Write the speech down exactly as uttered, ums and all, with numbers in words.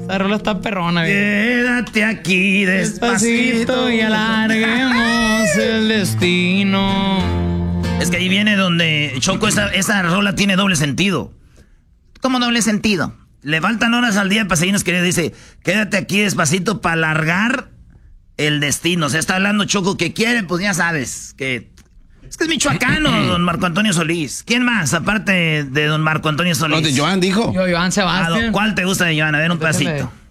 Esa rola está perrona, güey. Quédate aquí despacito, despacito y alarguemos el destino. Es que ahí viene donde, Choco, esa, esa rola tiene doble sentido. ¿Cómo doble sentido? Le faltan horas al día para seguirnos queriendo. Dice, quédate aquí despacito para alargar el destino. O sea, está hablando Choco que quiere, pues ya sabes, que... Es que es michoacano, don Marco Antonio Solís. ¿Quién más, aparte de don Marco Antonio Solís? No, de Joan dijo. Yo, Joan Sebastián. Ah, ¿cuál te gusta de Joan? A ver, un pedacito.